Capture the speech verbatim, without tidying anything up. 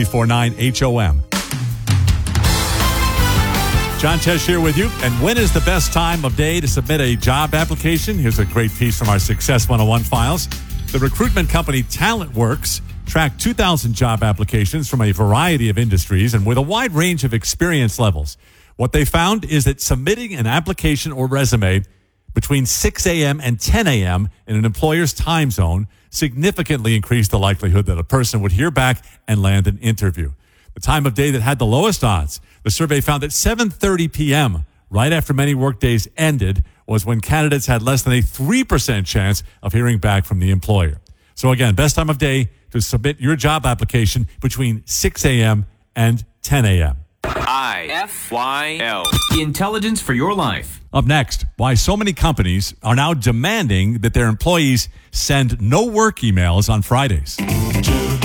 four nine H O M. John Tesh here with you. And when is the best time of day to submit a job application? Here's a great piece from our Success one oh one files. The recruitment company TalentWorks tracked two thousand job applications from a variety of industries and with a wide range of experience levels. What they found is that submitting an application or resume between six a.m. and ten a.m. in an employer's time zone significantly increased the likelihood that a person would hear back and land an interview. The time of day that had the lowest odds, the survey found that seven thirty p.m., right after many workdays ended, was when candidates had less than a three percent chance of hearing back from the employer. So again, best time of day to submit your job application between six a.m. and ten a.m. I F Y L. Intelligence for your life. Up next, why so many companies are now demanding that their employees send no work emails on Fridays.